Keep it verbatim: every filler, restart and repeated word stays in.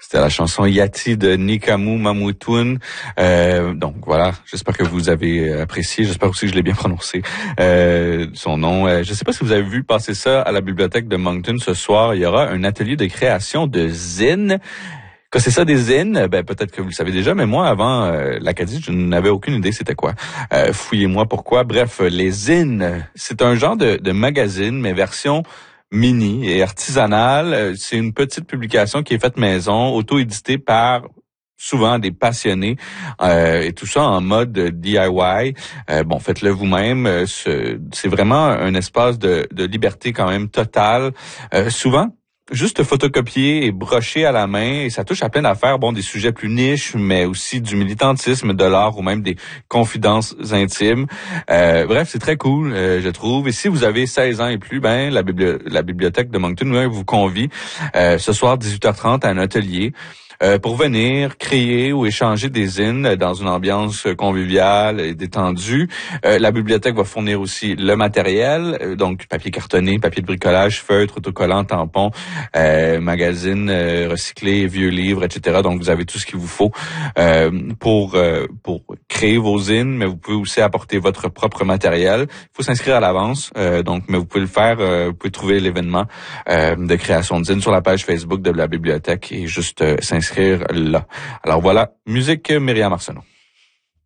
C'était la chanson Yati de Nikamu Mamoutoun. Euh, donc voilà, j'espère que vous avez apprécié. J'espère aussi que je l'ai bien prononcé, euh, son nom. Euh, je ne sais pas si vous avez vu passer ça à la bibliothèque de Moncton ce soir. Il y aura un atelier de création de zines. Que c'est ça des zines, ben peut-être que vous le savez déjà, mais moi avant euh, l'Acadie, je n'avais aucune idée c'était quoi. Euh, fouillez-moi pourquoi. Bref, les zines, c'est un genre de, de magazine, mais version mini et artisanale. C'est une petite publication qui est faite maison, auto-éditée par souvent des passionnés, euh, et tout ça en mode D I Y. Euh, bon, faites-le vous-même. Euh, c'est vraiment un espace de, de liberté quand même totale. Euh, souvent, juste photocopier et brocher à la main, et ça touche à plein d'affaires, bon, des sujets plus niches, mais aussi du militantisme, de l'art ou même des confidences intimes. Euh, bref, c'est très cool, euh, je trouve. Et si vous avez seize ans et plus, ben la, bibli- la bibliothèque de Moncton vous convie euh, ce soir dix-huit heures trente à un atelier euh, pour venir créer ou échanger des zines dans une ambiance conviviale et détendue. Euh, la bibliothèque va fournir aussi le matériel, euh, donc papier cartonné, papier de bricolage, feutre, autocollant, tampons, euh, magazines euh, recyclés, vieux livres, et cetera. Donc vous avez tout ce qu'il vous faut euh, pour euh, pour créer vos zines, mais vous pouvez aussi apporter votre propre matériel. Il faut s'inscrire à l'avance, euh, donc mais vous pouvez le faire. Euh, vous pouvez trouver l'événement euh, de création de zines sur la page Facebook de la bibliothèque et juste euh, s'inscrire là. Alors voilà, musique Myriam Arsenault.